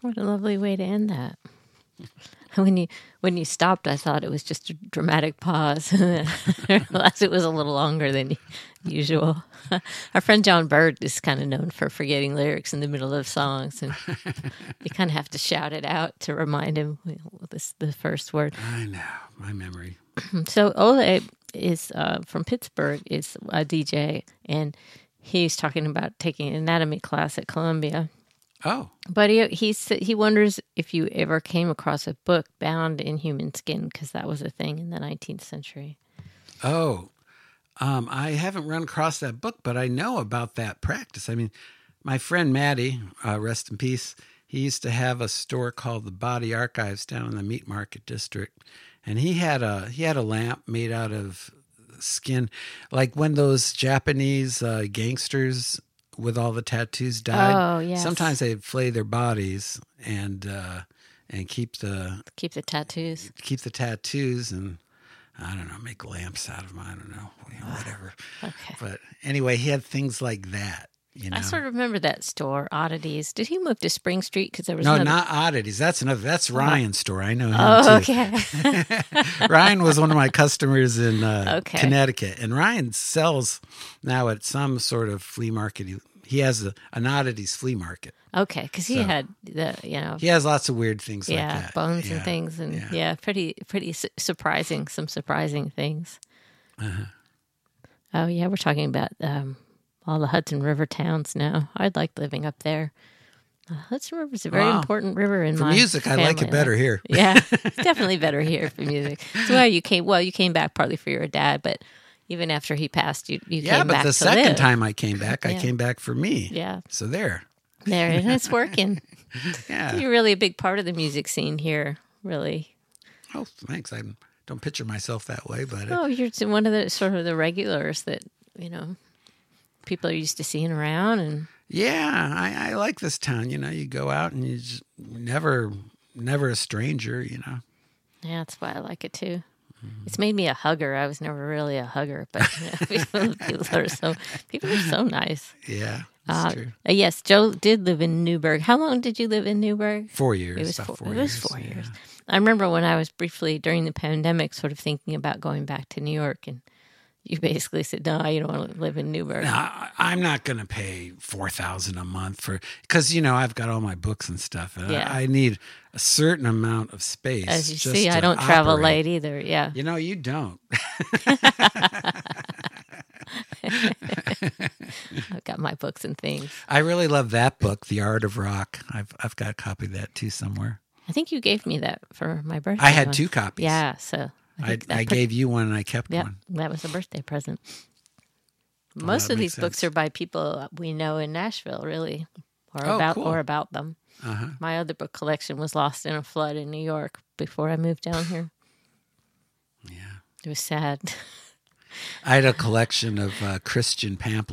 What a lovely way to end that. When you stopped, I thought it was just a dramatic pause. I realized it was a little longer than usual. Our friend John Bird is kind of known for forgetting lyrics in the middle of songs, and you kind of have to shout it out to remind him the first word. I know, my memory. So Ole is from Pittsburgh, is a DJ, and he's talking about taking an anatomy class at Columbia. Oh. But he wonders if you ever came across a book bound in human skin, because that was a thing in the 19th century. Oh, I haven't run across that book, but I know about that practice. I mean, my friend Maddie, rest in peace, he used to have a store called the Body Archives down in the Meat Market District, and he had a lamp made out of skin, like when those Japanese gangsters with all the tattoos died. Oh, yes. Sometimes they flay their bodies and keep the tattoos, and I don't know, make lamps out of them. I don't know, whatever. Okay. But anyway, he had things like that. I sort of remember that store, Oddities. Did he move to Spring Street? Because there was not Oddities. That's Ryan's store. I know him too. Okay. Ryan was one of my customers in Connecticut, and Ryan sells now at some sort of flea market. He has an Oddities flea market. Okay, because he had he has lots of weird things like that, bones and things, and pretty surprising. Some surprising things. Uh-huh. Oh yeah, we're talking about all the Hudson River towns now. I'd like living up there. Hudson River is a very important river in for my music. family. I like it better here. Yeah, it's definitely better here for music. So you came back partly for your dad, but even after he passed, you came back to live. Yeah, but the second time I came back, I came back for me. Yeah. So there, and it's working. Yeah, you're really a big part of the music scene here. Really. Oh, thanks. I don't picture myself that way, but you're one of the sort of the regulars that people are used to seeing around. And yeah, I like this town. You go out and you just never a stranger. Yeah, that's why I like it too. Mm-hmm. It's made me a hugger. I was never really a hugger, but people are so nice. Yeah, that's true. Yes, Joe did live in Newburgh. How long did you live in Newburgh? 4 years. It was about 4 years. It was 4 years. I remember when I was briefly during the pandemic, sort of thinking about going back to New York, and you basically said, "No, you don't want to live in Newburgh." No, I'm not going to pay $4,000 a month because I've got all my books and stuff, and I need a certain amount of space. As you see, I don't travel late either. Yeah, you don't. I've got my books and things. I really love that book, The Art of Rock. I've got a copy of that too somewhere. I think you gave me that for my birthday. I had 2 copies. Yeah, so I gave you one and I kept one. That was a birthday present. Most of these books are by people we know in Nashville, really, or about them. Uh-huh. My other book collection was lost in a flood in New York before I moved down here. Yeah, it was sad. I had a collection of Christian pamphlets.